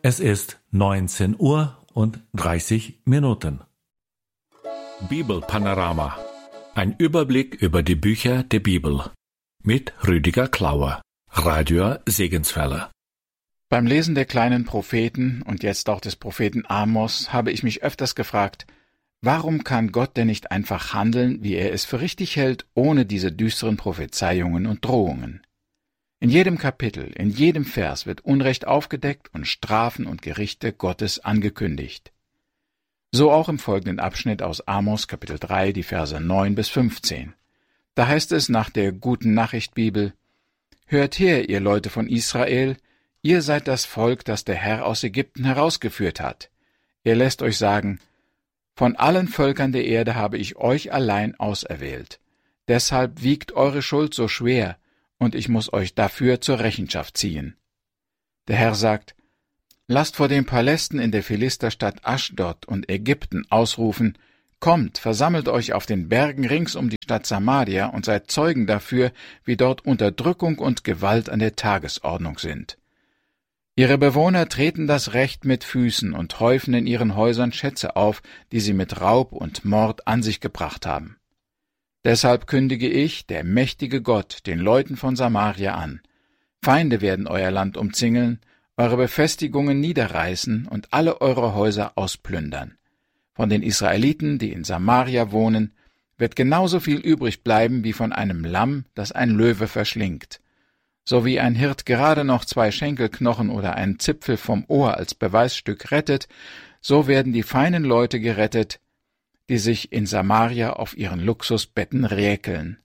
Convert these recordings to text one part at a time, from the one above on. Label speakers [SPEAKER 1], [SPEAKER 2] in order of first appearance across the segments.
[SPEAKER 1] Es ist 19:30 Uhr. Bibelpanorama. Ein Überblick über die Bücher der Bibel. Mit Rüdiger Klauer, Radio Segenswelle.
[SPEAKER 2] Beim Lesen der kleinen Propheten und jetzt auch des Propheten Amos habe ich mich öfters gefragt, warum kann Gott denn nicht einfach handeln, wie er es für richtig hält, ohne diese düsteren Prophezeiungen und Drohungen? In jedem Kapitel, in jedem Vers wird Unrecht aufgedeckt und Strafen und Gerichte Gottes angekündigt. So auch im folgenden Abschnitt aus Amos Kapitel 3, die Verse 9 bis 15. Da heißt es nach der Guten Nachricht Bibel: Hört her, ihr Leute von Israel, ihr seid das Volk, das der Herr aus Ägypten herausgeführt hat. Er lässt euch sagen: Von allen Völkern der Erde habe ich euch allein auserwählt. Deshalb wiegt eure Schuld so schwer, und ich muss euch dafür zur Rechenschaft ziehen. Der Herr sagt: Lasst vor den Palästen in der Philisterstadt Aschdod und Ägypten ausrufen: Kommt, versammelt euch auf den Bergen rings um die Stadt Samaria und seid Zeugen dafür, wie dort Unterdrückung und Gewalt an der Tagesordnung sind. Ihre Bewohner treten das Recht mit Füßen und häufen in ihren Häusern Schätze auf, die sie mit Raub und Mord an sich gebracht haben. Deshalb kündige ich, der mächtige Gott, den Leuten von Samaria an: Feinde werden euer Land umzingeln, eure Befestigungen niederreißen und alle eure Häuser ausplündern. Von den Israeliten, die in Samaria wohnen, wird genauso viel übrig bleiben wie von einem Lamm, das ein Löwe verschlingt. So wie ein Hirt gerade noch 2 Schenkelknochen oder einen Zipfel vom Ohr als Beweisstück rettet, so werden die feinen Leute gerettet, die sich in Samaria auf ihren Luxusbetten räkeln.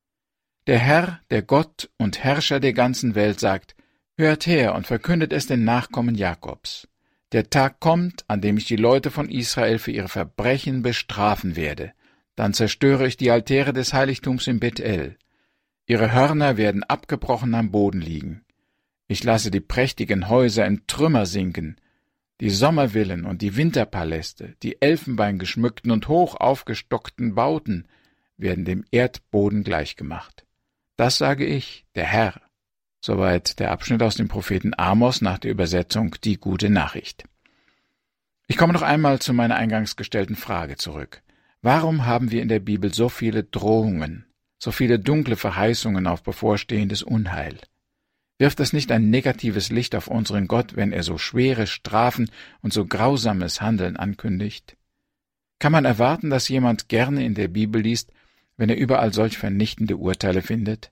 [SPEAKER 2] Der Herr, der Gott und Herrscher der ganzen Welt, sagt: Hört her und verkündet es den Nachkommen Jakobs. Der Tag kommt, an dem ich die Leute von Israel für ihre Verbrechen bestrafen werde. Dann zerstöre ich die Altäre des Heiligtums in Bethel. Ihre Hörner werden abgebrochen am Boden liegen. Ich lasse die prächtigen Häuser in Trümmer sinken. Die Sommervillen und die Winterpaläste, die elfenbeingeschmückten und hoch aufgestockten Bauten werden dem Erdboden gleichgemacht. Das sage ich, der Herr. Soweit der Abschnitt aus dem Propheten Amos nach der Übersetzung Die gute Nachricht. Ich komme noch einmal zu meiner eingangs gestellten Frage zurück. Warum haben wir in der Bibel so viele Drohungen, so viele dunkle Verheißungen auf bevorstehendes Unheil? Wirft es nicht ein negatives Licht auf unseren Gott, wenn er so schwere Strafen und so grausames Handeln ankündigt? Kann man erwarten, dass jemand gerne in der Bibel liest, wenn er überall solch vernichtende Urteile findet?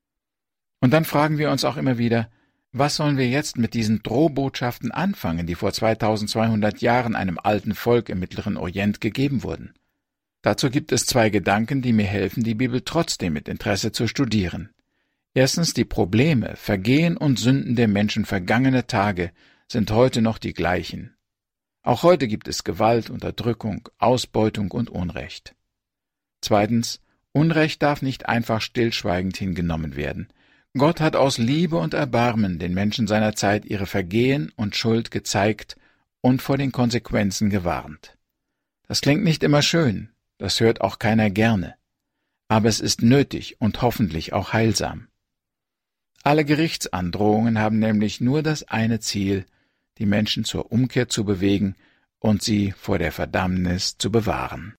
[SPEAKER 2] Und dann fragen wir uns auch immer wieder, was sollen wir jetzt mit diesen Drohbotschaften anfangen, die vor 2200 Jahren einem alten Volk im Mittleren Orient gegeben wurden? Dazu gibt es 2 Gedanken, die mir helfen, die Bibel trotzdem mit Interesse zu studieren. Erstens, die Probleme, Vergehen und Sünden der Menschen vergangener Tage sind heute noch die gleichen. Auch heute gibt es Gewalt, Unterdrückung, Ausbeutung und Unrecht. Zweitens, Unrecht darf nicht einfach stillschweigend hingenommen werden. Gott hat aus Liebe und Erbarmen den Menschen seiner Zeit ihre Vergehen und Schuld gezeigt und vor den Konsequenzen gewarnt. Das klingt nicht immer schön, das hört auch keiner gerne, aber es ist nötig und hoffentlich auch heilsam. Alle Gerichtsandrohungen haben nämlich nur das eine Ziel, die Menschen zur Umkehr zu bewegen und sie vor der Verdammnis zu bewahren.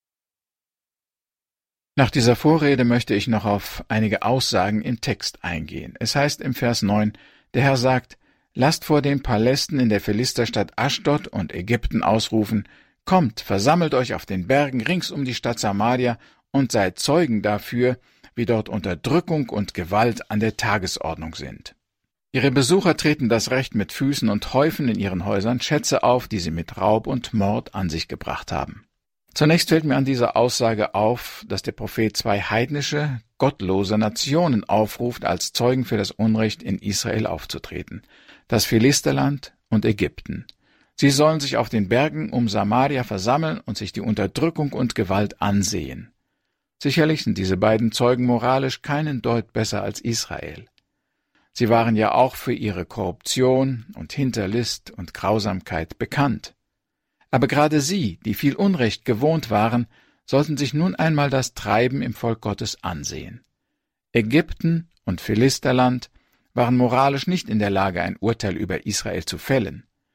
[SPEAKER 2] Nach dieser Vorrede möchte ich noch auf einige Aussagen im Text eingehen. Es heißt im Vers 9, der Herr sagt: Lasst vor den Palästen in der Philisterstadt Aschdod und Ägypten ausrufen: Kommt, versammelt euch auf den Bergen rings um die Stadt Samaria und seid Zeugen dafür, wie dort Unterdrückung und Gewalt an der Tagesordnung sind. Ihre Besucher treten das Recht mit Füßen und häufen in ihren Häusern Schätze auf, die sie mit Raub und Mord an sich gebracht haben. Zunächst fällt mir an dieser Aussage auf, dass der Prophet 2 heidnische, gottlose Nationen aufruft, als Zeugen für das Unrecht in Israel aufzutreten: das Philisterland und Ägypten. Sie sollen sich auf den Bergen um Samaria versammeln und sich die Unterdrückung und Gewalt ansehen. Sicherlich sind diese beiden Zeugen moralisch keinen Deut besser als Israel. Sie waren ja auch für ihre Korruption und Hinterlist und Grausamkeit bekannt. Aber gerade sie, die viel Unrecht gewohnt waren, sollten sich nun einmal das Treiben im Volk Gottes ansehen. Ägypten und Philisterland waren moralisch nicht in der Lage, ein Urteil über Israel zu fällen.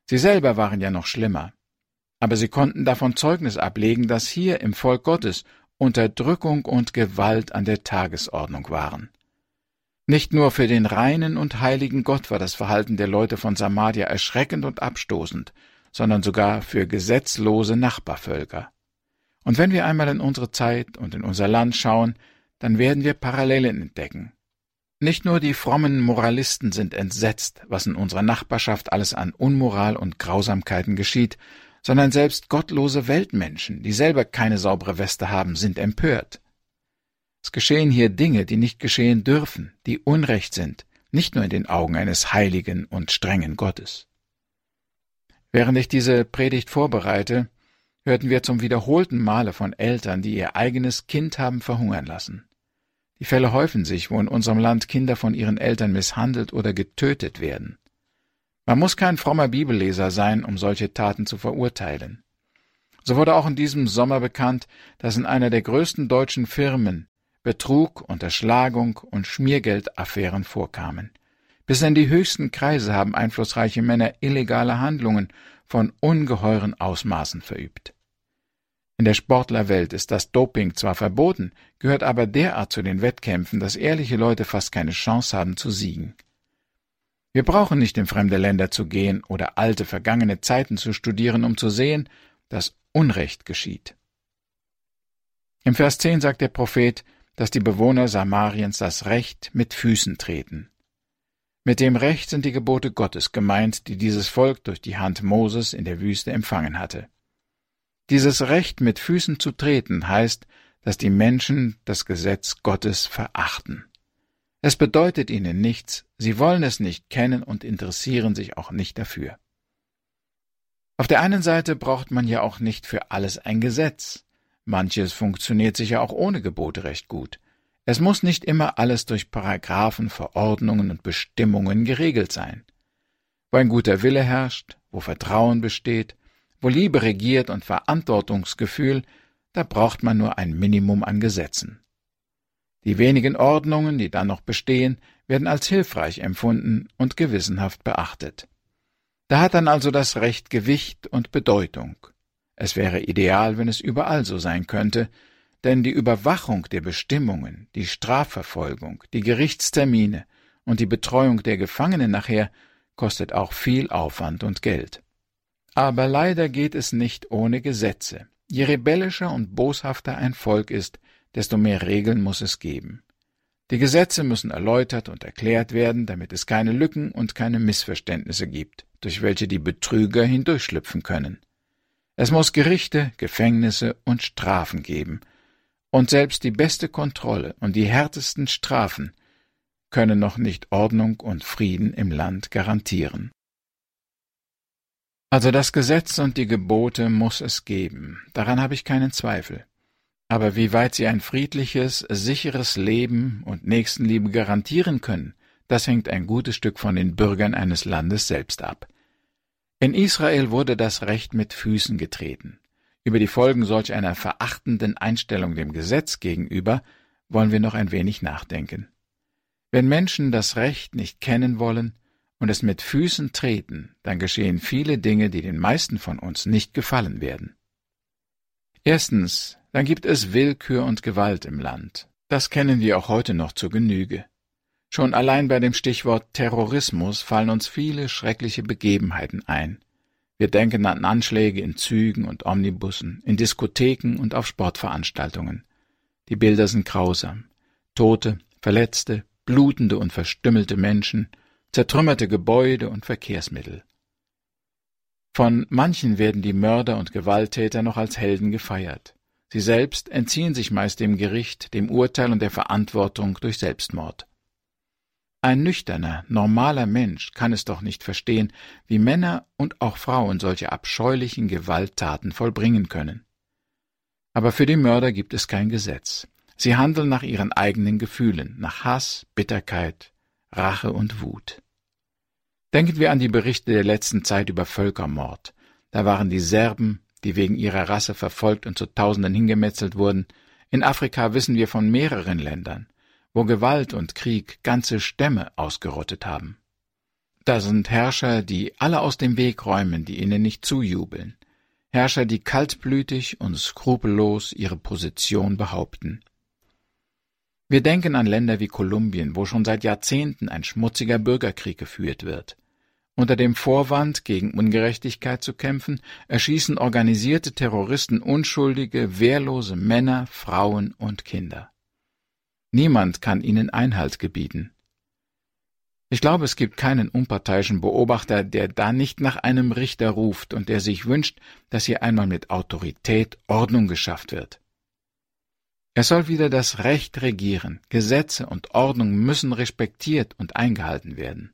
[SPEAKER 2] Sie selber waren ja noch schlimmer. Aber sie konnten davon Zeugnis ablegen, dass hier im Volk Gottes Unterdrückung und Gewalt an der Tagesordnung waren. Nicht nur für den reinen und heiligen Gott war das Verhalten der Leute von Samaria erschreckend und abstoßend, sondern sogar für gesetzlose Nachbarvölker. Und wenn wir einmal in unsere Zeit und in unser Land schauen, dann werden wir Parallelen entdecken. Nicht nur die frommen Moralisten sind entsetzt, was in unserer Nachbarschaft alles an Unmoral und Grausamkeiten geschieht, sondern selbst gottlose Weltmenschen, die selber keine saubere Weste haben, sind empört. Es geschehen hier Dinge, die nicht geschehen dürfen, die Unrecht sind, nicht nur in den Augen eines heiligen und strengen Gottes. Während ich diese Predigt vorbereite, hörten wir zum wiederholten Male von Eltern, die ihr eigenes Kind haben verhungern lassen. Die Fälle häufen sich, wo in unserem Land Kinder von ihren Eltern misshandelt oder getötet werden. Man muss kein frommer Bibelleser sein, um solche Taten zu verurteilen. So wurde auch in diesem Sommer bekannt, dass in einer der größten deutschen Firmen Betrug, Unterschlagung und Schmiergeldaffären vorkamen. Bis in die höchsten Kreise haben einflussreiche Männer illegale Handlungen von ungeheuren Ausmaßen verübt. In der Sportlerwelt ist das Doping zwar verboten, gehört aber derart zu den Wettkämpfen, dass ehrliche Leute fast keine Chance haben zu siegen. Wir brauchen nicht in fremde Länder zu gehen oder alte, vergangene Zeiten zu studieren, um zu sehen, dass Unrecht geschieht. Im Vers 10 sagt der Prophet, dass die Bewohner Samariens das Recht mit Füßen treten. Mit dem Recht sind die Gebote Gottes gemeint, die dieses Volk durch die Hand Moses in der Wüste empfangen hatte. Dieses Recht mit Füßen zu treten heißt, dass die Menschen das Gesetz Gottes verachten. Es bedeutet ihnen nichts, sie wollen es nicht kennen und interessieren sich auch nicht dafür. Auf der einen Seite braucht man ja auch nicht für alles ein Gesetz. Manches funktioniert sicher auch ohne Gebote recht gut. Es muss nicht immer alles durch Paragraphen, Verordnungen und Bestimmungen geregelt sein. Wo ein guter Wille herrscht, wo Vertrauen besteht, wo Liebe regiert und Verantwortungsgefühl, da braucht man nur ein Minimum an Gesetzen. Die wenigen Ordnungen, die dann noch bestehen, werden als hilfreich empfunden und gewissenhaft beachtet. Da hat dann also das Recht Gewicht und Bedeutung. Es wäre ideal, wenn es überall so sein könnte, denn die Überwachung der Bestimmungen, die Strafverfolgung, die Gerichtstermine und die Betreuung der Gefangenen nachher kostet auch viel Aufwand und Geld. Aber leider geht es nicht ohne Gesetze. Je rebellischer und boshafter ein Volk ist, desto mehr Regeln muss es geben. Die Gesetze müssen erläutert und erklärt werden, damit es keine Lücken und keine Missverständnisse gibt, durch welche die Betrüger hindurchschlüpfen können. Es muss Gerichte, Gefängnisse und Strafen geben, und selbst die beste Kontrolle und die härtesten Strafen können noch nicht Ordnung und Frieden im Land garantieren. Also das Gesetz und die Gebote muss es geben, daran habe ich keinen Zweifel. Aber wie weit sie ein friedliches, sicheres Leben und Nächstenliebe garantieren können, das hängt ein gutes Stück von den Bürgern eines Landes selbst ab. In Israel wurde das Recht mit Füßen getreten. Über die Folgen solch einer verachtenden Einstellung dem Gesetz gegenüber wollen wir noch ein wenig nachdenken. Wenn Menschen das Recht nicht kennen wollen und es mit Füßen treten, dann geschehen viele Dinge, die den meisten von uns nicht gefallen werden. Erstens, dann gibt es Willkür und Gewalt im Land. Das kennen wir auch heute noch zur Genüge. Schon allein bei dem Stichwort Terrorismus fallen uns viele schreckliche Begebenheiten ein. Wir denken an Anschläge in Zügen und Omnibussen, in Diskotheken und auf Sportveranstaltungen. Die Bilder sind grausam. Tote, Verletzte, blutende und verstümmelte Menschen, zertrümmerte Gebäude und Verkehrsmittel. Von manchen werden die Mörder und Gewalttäter noch als Helden gefeiert. Sie selbst entziehen sich meist dem Gericht, dem Urteil und der Verantwortung durch Selbstmord. Ein nüchterner, normaler Mensch kann es doch nicht verstehen, wie Männer und auch Frauen solche abscheulichen Gewalttaten vollbringen können. Aber für die Mörder gibt es kein Gesetz. Sie handeln nach ihren eigenen Gefühlen, nach Hass, Bitterkeit, Rache und Wut. Denken wir an die Berichte der letzten Zeit über Völkermord. Da waren die Serben, die wegen ihrer Rasse verfolgt und zu Tausenden hingemetzelt wurden. In Afrika wissen wir von mehreren Ländern, wo Gewalt und Krieg ganze Stämme ausgerottet haben. Da sind Herrscher, die alle aus dem Weg räumen, die ihnen nicht zujubeln. Herrscher, die kaltblütig und skrupellos ihre Position behaupten. Wir denken an Länder wie Kolumbien, wo schon seit Jahrzehnten ein schmutziger Bürgerkrieg geführt wird. Unter dem Vorwand, gegen Ungerechtigkeit zu kämpfen, erschießen organisierte Terroristen unschuldige, wehrlose Männer, Frauen und Kinder. Niemand kann ihnen Einhalt gebieten. Ich glaube, es gibt keinen unparteiischen Beobachter, der da nicht nach einem Richter ruft und der sich wünscht, dass hier einmal mit Autorität Ordnung geschafft wird. Es soll wieder das Recht regieren, Gesetze und Ordnung müssen respektiert und eingehalten werden.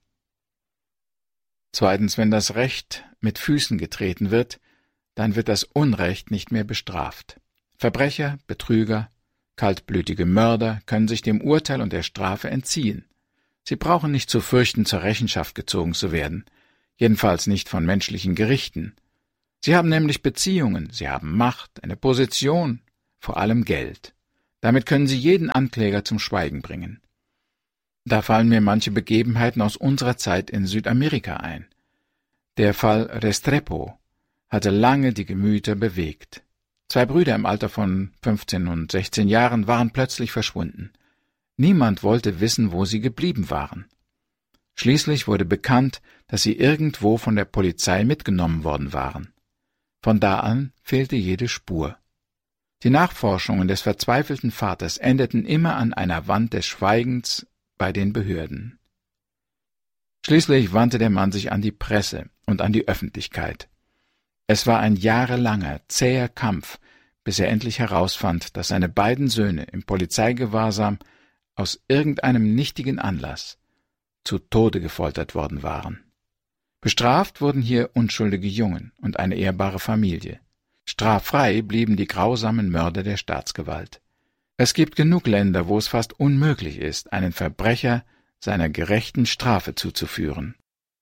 [SPEAKER 2] Zweitens, wenn das Recht mit Füßen getreten wird, dann wird das Unrecht nicht mehr bestraft. Verbrecher, Betrüger, kaltblütige Mörder können sich dem Urteil und der Strafe entziehen. Sie brauchen nicht zu fürchten, zur Rechenschaft gezogen zu werden, jedenfalls nicht von menschlichen Gerichten. Sie haben nämlich Beziehungen, sie haben Macht, eine Position, vor allem Geld. Damit können sie jeden Ankläger zum Schweigen bringen. Da fallen mir manche Begebenheiten aus unserer Zeit in Südamerika ein. Der Fall Restrepo hatte lange die Gemüter bewegt. 2 Brüder im Alter von 15 und 16 Jahren waren plötzlich verschwunden. Niemand wollte wissen, wo sie geblieben waren. Schließlich wurde bekannt, dass sie irgendwo von der Polizei mitgenommen worden waren. Von da an fehlte jede Spur. Die Nachforschungen des verzweifelten Vaters endeten immer an einer Wand des Schweigens bei den Behörden. Schließlich wandte der Mann sich an die Presse und an die Öffentlichkeit. Es war ein jahrelanger, zäher Kampf, bis er endlich herausfand, dass seine beiden Söhne im Polizeigewahrsam aus irgendeinem nichtigen Anlass zu Tode gefoltert worden waren. Bestraft wurden hier unschuldige Jungen und eine ehrbare Familie. Straffrei blieben die grausamen Mörder der Staatsgewalt. Es gibt genug Länder, wo es fast unmöglich ist, einen Verbrecher seiner gerechten Strafe zuzuführen.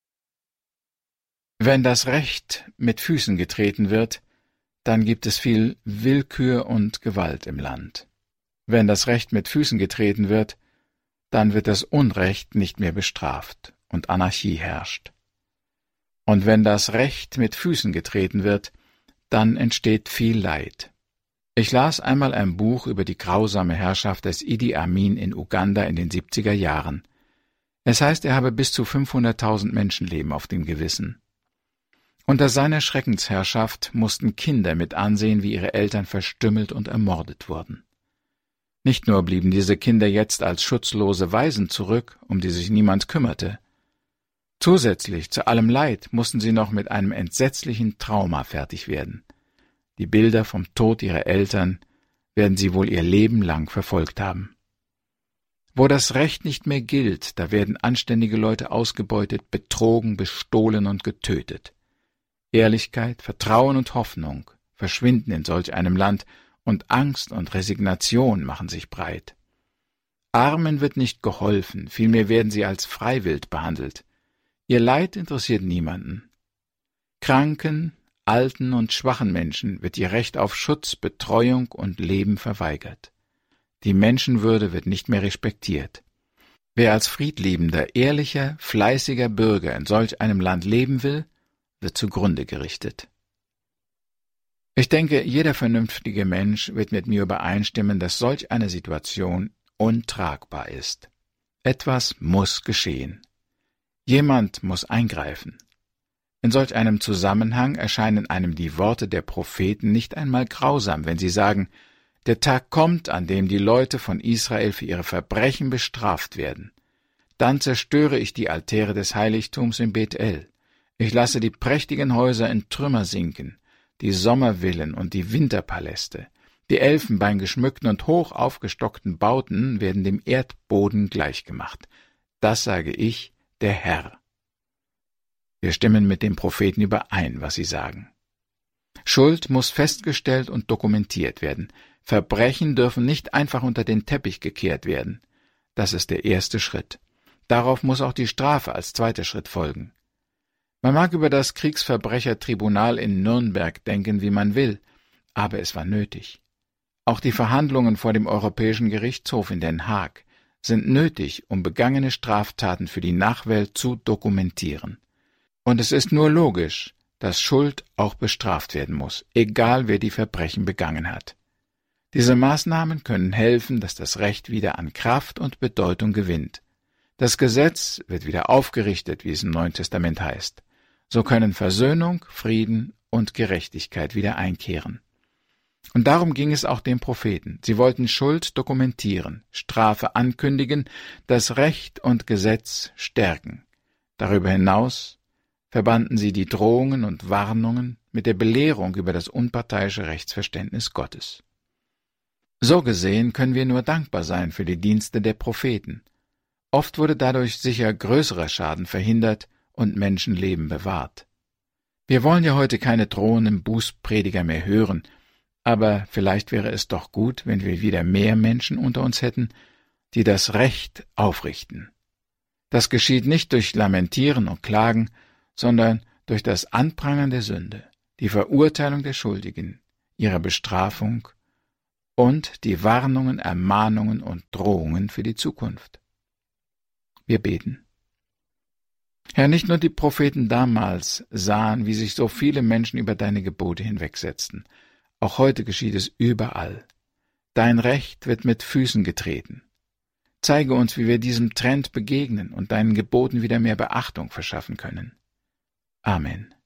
[SPEAKER 2] Wenn das Recht mit Füßen getreten wird, dann gibt es viel Willkür und Gewalt im Land. Wenn das Recht mit Füßen getreten wird, dann wird das Unrecht nicht mehr bestraft und Anarchie herrscht. Und wenn das Recht mit Füßen getreten wird, dann entsteht viel Leid. Ich las einmal ein Buch über die grausame Herrschaft des Idi Amin in Uganda in den 70er Jahren. Es heißt, er habe bis zu 500.000 Menschenleben auf dem Gewissen. Unter seiner Schreckensherrschaft mussten Kinder mit ansehen, wie ihre Eltern verstümmelt und ermordet wurden. Nicht nur blieben diese Kinder jetzt als schutzlose Waisen zurück, um die sich niemand kümmerte. Zusätzlich zu allem Leid mussten sie noch mit einem entsetzlichen Trauma fertig werden. Die Bilder vom Tod ihrer Eltern werden sie wohl ihr Leben lang verfolgt haben. Wo das Recht nicht mehr gilt, da werden anständige Leute ausgebeutet, betrogen, bestohlen und getötet. Ehrlichkeit, Vertrauen und Hoffnung verschwinden in solch einem Land, und Angst und Resignation machen sich breit. Armen wird nicht geholfen, vielmehr werden sie als Freiwild behandelt. Ihr Leid interessiert niemanden. Kranken, alten und schwachen Menschen wird ihr Recht auf Schutz, Betreuung und Leben verweigert. Die Menschenwürde wird nicht mehr respektiert. Wer als friedliebender, ehrlicher, fleißiger Bürger in solch einem Land leben will, wird zugrunde gerichtet. Ich denke, jeder vernünftige Mensch wird mit mir übereinstimmen, dass solch eine Situation untragbar ist. Etwas muss geschehen. Jemand muss eingreifen. In solch einem Zusammenhang erscheinen einem die Worte der Propheten nicht einmal grausam, wenn sie sagen, der Tag kommt, an dem die Leute von Israel für ihre Verbrechen bestraft werden. Dann zerstöre ich die Altäre des Heiligtums in Bethel. Ich lasse die prächtigen Häuser in Trümmer sinken, die Sommervillen und die Winterpaläste. Die elfenbeingeschmückten und hoch aufgestockten Bauten werden dem Erdboden gleichgemacht. Das sage ich, der Herr. Wir stimmen mit den Propheten überein, was sie sagen. Schuld muss festgestellt und dokumentiert werden. Verbrechen dürfen nicht einfach unter den Teppich gekehrt werden. Das ist der erste Schritt. Darauf muss auch die Strafe als zweiter Schritt folgen. Man mag über das Kriegsverbrechertribunal in Nürnberg denken, wie man will, aber es war nötig. Auch die Verhandlungen vor dem Europäischen Gerichtshof in Den Haag sind nötig, um begangene Straftaten für die Nachwelt zu dokumentieren. Und es ist nur logisch, dass Schuld auch bestraft werden muss, egal wer die Verbrechen begangen hat. Diese Maßnahmen können helfen, dass das Recht wieder an Kraft und Bedeutung gewinnt. Das Gesetz wird wieder aufgerichtet, wie es im Neuen Testament heißt. So können Versöhnung, Frieden und Gerechtigkeit wieder einkehren. Und darum ging es auch den Propheten. Sie wollten Schuld dokumentieren, Strafe ankündigen, das Recht und Gesetz stärken. Darüber hinaus verbanden sie die Drohungen und Warnungen mit der Belehrung über das unparteiische Rechtsverständnis Gottes. So gesehen können wir nur dankbar sein für die Dienste der Propheten. Oft wurde dadurch sicher größerer Schaden verhindert und Menschenleben bewahrt. Wir wollen ja heute keine drohenden Bußprediger mehr hören, aber vielleicht wäre es doch gut, wenn wir wieder mehr Menschen unter uns hätten, die das Recht aufrichten. Das geschieht nicht durch Lamentieren und Klagen, sondern durch das Anprangern der Sünde, die Verurteilung der Schuldigen, ihre Bestrafung und die Warnungen, Ermahnungen und Drohungen für die Zukunft. Wir beten. Herr, nicht nur die Propheten damals sahen, wie sich so viele Menschen über deine Gebote hinwegsetzten. Auch heute geschieht es überall. Dein Recht wird mit Füßen getreten. Zeige uns, wie wir diesem Trend begegnen und deinen Geboten wieder mehr Beachtung verschaffen können. Amen.